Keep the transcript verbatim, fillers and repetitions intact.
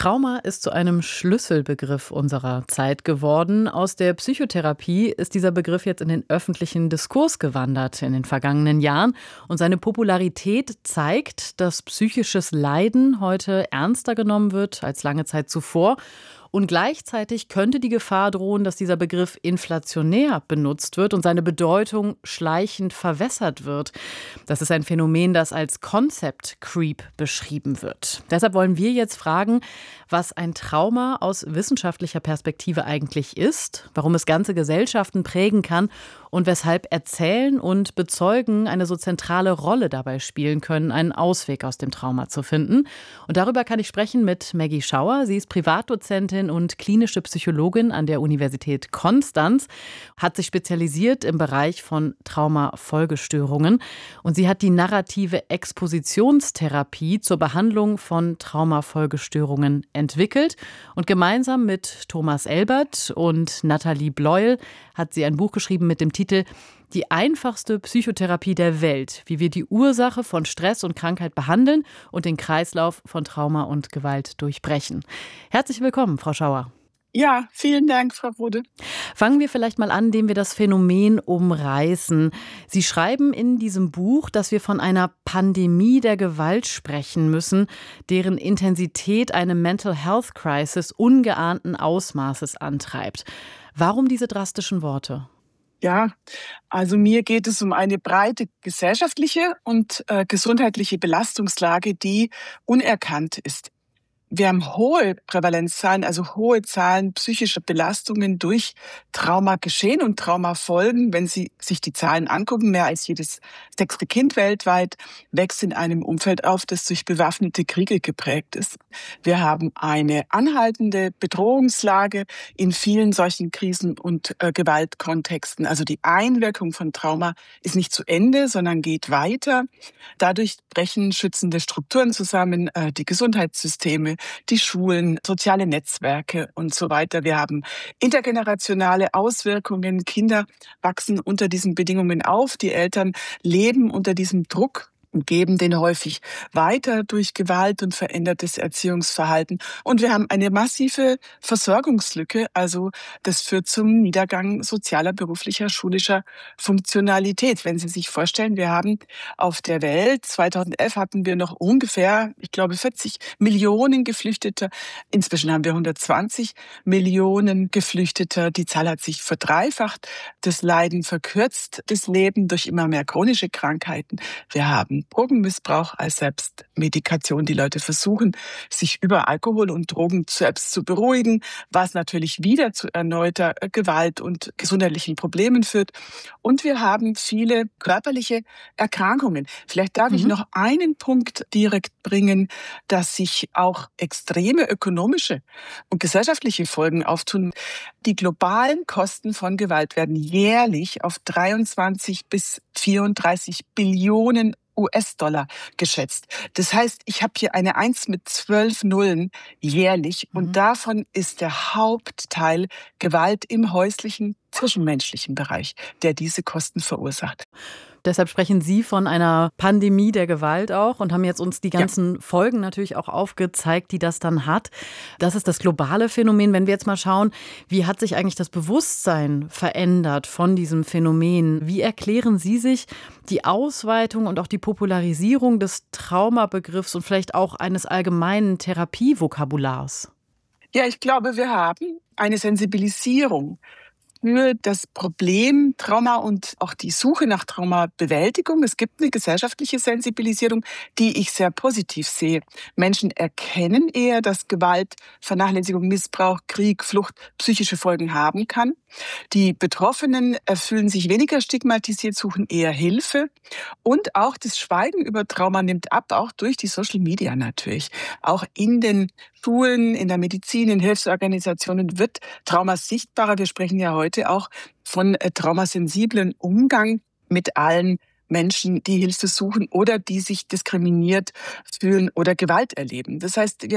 Trauma ist zu einem Schlüsselbegriff unserer Zeit geworden. Aus der Psychotherapie ist dieser Begriff jetzt in den öffentlichen Diskurs gewandert in den vergangenen Jahren. Und seine Popularität zeigt, dass psychisches Leiden heute ernster genommen wird als lange Zeit zuvor. Und gleichzeitig könnte die Gefahr drohen, dass dieser Begriff inflationär benutzt wird und seine Bedeutung schleichend verwässert wird. Das ist ein Phänomen, das als Concept Creep beschrieben wird. Deshalb wollen wir jetzt fragen, was ein Trauma aus wissenschaftlicher Perspektive eigentlich ist, warum es ganze Gesellschaften prägen kann und weshalb Erzählen und Bezeugen eine so zentrale Rolle dabei spielen können, einen Ausweg aus dem Trauma zu finden. Und darüber kann ich sprechen mit Maggie Schauer. Sie ist Privatdozentin und klinische Psychologin an der Universität Konstanz, hat sich spezialisiert im Bereich von Traumafolgestörungen. Und sie hat die narrative Expositionstherapie zur Behandlung von Traumafolgestörungen entwickelt. Und gemeinsam mit Thomas Elbert und Nathalie Bleuel hat sie ein Buch geschrieben mit dem Titel Die einfachste Psychotherapie der Welt, wie wir die Ursache von Stress und Krankheit behandeln und den Kreislauf von Trauma und Gewalt durchbrechen. Herzlich willkommen, Frau Schauer. Ja, vielen Dank, Frau Rode. Fangen wir vielleicht mal an, indem wir das Phänomen umreißen. Sie schreiben in diesem Buch, dass wir von einer Pandemie der Gewalt sprechen müssen, deren Intensität eine Mental Health Crisis ungeahnten Ausmaßes antreibt. Warum diese drastischen Worte? Ja, also mir geht es um eine breite gesellschaftliche und äh, gesundheitliche Belastungslage, die unerkannt ist. Wir haben hohe Prävalenzzahlen, also hohe Zahlen psychischer Belastungen durch Traumageschehen und Traumafolgen. Wenn Sie sich die Zahlen angucken, mehr als jedes sechste Kind weltweit wächst in einem Umfeld auf, das durch bewaffnete Kriege geprägt ist. Wir haben eine anhaltende Bedrohungslage in vielen solchen Krisen- und äh, Gewaltkontexten. Also die Einwirkung von Trauma ist nicht zu Ende, sondern geht weiter. Dadurch brechen schützende Strukturen zusammen, äh, die Gesundheitssysteme, die Schulen, soziale Netzwerke und so weiter. Wir haben intergenerationale Auswirkungen. Kinder wachsen unter diesen Bedingungen auf. Die Eltern leben unter diesem Druck und geben den häufig weiter durch Gewalt und verändertes Erziehungsverhalten. Und wir haben eine massive Versorgungslücke. Also das führt zum Niedergang sozialer, beruflicher, schulischer Funktionalität. Wenn Sie sich vorstellen, wir haben auf der Welt, zweitausendelf hatten wir noch ungefähr, ich glaube, vierzig Millionen Geflüchteter. Inzwischen haben wir hundertzwanzig Millionen Geflüchteter. Die Zahl hat sich verdreifacht. Das Leiden verkürzt, das Leben durch immer mehr chronische Krankheiten. Wir haben Drogenmissbrauch als Selbstmedikation. Die Leute versuchen, sich über Alkohol und Drogen selbst zu beruhigen, was natürlich wieder zu erneuter Gewalt und gesundheitlichen Problemen führt. Und wir haben viele körperliche Erkrankungen. Vielleicht darf mhm. ich noch einen Punkt direkt bringen, dass sich auch extreme ökonomische und gesellschaftliche Folgen auftun. Die globalen Kosten von Gewalt werden jährlich auf dreiundzwanzig bis vierunddreißig Billionen U S-Dollar geschätzt. Das heißt, ich habe hier eine Eins mit zwölf Nullen jährlich mhm. und davon ist der Hauptteil Gewalt im häuslichen, zwischenmenschlichen Bereich, der diese Kosten verursacht. Deshalb sprechen Sie von einer Pandemie der Gewalt auch und haben jetzt uns die ganzen ja. Folgen natürlich auch aufgezeigt, die das dann hat. Das ist das globale Phänomen. Wenn wir jetzt mal schauen, wie hat sich eigentlich das Bewusstsein verändert von diesem Phänomen? Wie erklären Sie sich die Ausweitung und auch die Popularisierung des Traumabegriffs und vielleicht auch eines allgemeinen Therapievokabulars? Ja, ich glaube, wir haben eine Sensibilisierung für das Problem Trauma und auch die Suche nach Traumabewältigung. Es gibt eine gesellschaftliche Sensibilisierung, die ich sehr positiv sehe. Menschen erkennen eher, dass Gewalt, Vernachlässigung, Missbrauch, Krieg, Flucht psychische Folgen haben kann. Die Betroffenen fühlen sich weniger stigmatisiert, suchen eher Hilfe. Und auch das Schweigen über Trauma nimmt ab, auch durch die Social Media natürlich. Auch in den Schulen, in der Medizin, in Hilfsorganisationen wird Trauma sichtbarer. Wir sprechen ja heute auch von traumasensiblen Umgang mit allen Menschen, die Hilfe suchen oder die sich diskriminiert fühlen oder Gewalt erleben. Das heißt, wir